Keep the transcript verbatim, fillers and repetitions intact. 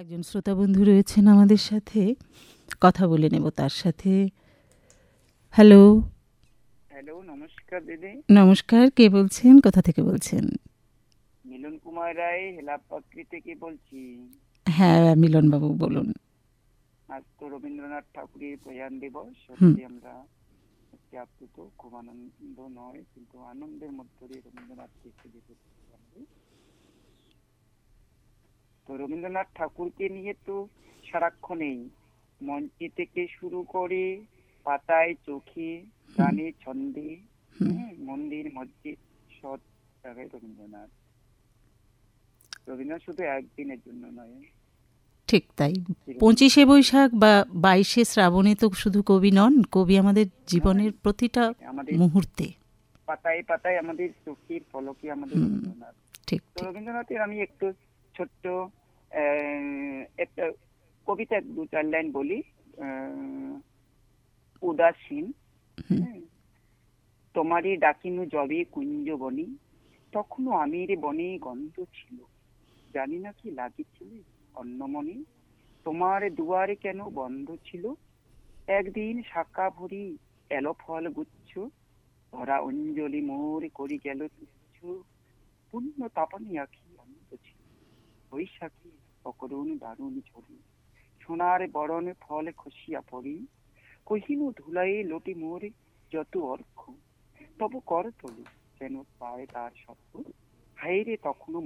একজন শ্রোতা বন্ধু রয়েছেন আমাদের সাথে, কথা বলে নেব তার সাথে। হ্যালো। হ্যালো, নমস্কার দিদি। নমস্কার, কে বলছেন, কোথা থেকে বলছেন? মিলন কুমার রায়, হেলাপাত্রি থেকে বলছি। হ্যাঁ, মিলনবাবু বলুন। আজ তো রবীন্দ্রনাথ ঠাকুরের প্রয়াণ দিবস। হুম। সত্যি আমরা সত্যি আপ্লুত, খুব আনন্দ নয় কিন্তু আনন্দের মধ্যে দিয়ে রবীন্দ্রনাথকে খুঁজে পেতে পারবে। তো রবীন্দ্রনাথ ঠাকুরকে নিয়ে তো সারাক্ষণেই মঞ্চে থেকে শুরু করে পাতায়, চোখে, হুম। গানে, ছন্দে, হুম। হ্যাঁ, মন্দির মসজিদ সব জায়গায় রবীন্দ্রনাথ। রবীন্দ্রনাথ শুধু একদিনের জন্য নয়, ঠিক তাই। চিরদিন পঁচিশে বৈশাখ বা বাইশে শ্রাবণে তো শুধু কবি নন, কবি আমাদের নয়, জীবনের প্রতিটা আমাদের মুহূর্তে। পাতায় পাতায়, আমাদের চোখের পলকে আমাদের হুম। রবীন্দ্রনাথ। ঠিক তো ঠিক। রবীন্দ্রনাথের আমি একটু ছোট্ট আহ, একটা কবিতা দু চার লাইন বলি। আহ, উদাসীন। হুম। হ্যাঁ, তোমারই ডাকিনু যবে কুঞ্জ বনি, তখনও আমের বনে গন্ধ ছিল, জানি না কি লাগিছিল অন্যমনে, তোমার দুয়ারে কেন বন্ধ ছিল, একদিন শাখা ভরি এলো ফল গুচ্ছ, ভরা অঞ্জলি মোর করি গেল তুচ্ছ, পূর্ণ তাপানি আঁখি অন্ত ছিল, বৈশাখী অকরুণ দারুণ ঝরি, সোনার বরণ ফল খসিয়া পড়ি, কহিনু ধুলায়ে লোটি মোর যত অর্ঘ, তবু কর তোলে যেন পায় তার সত্য, হায়রে তখনও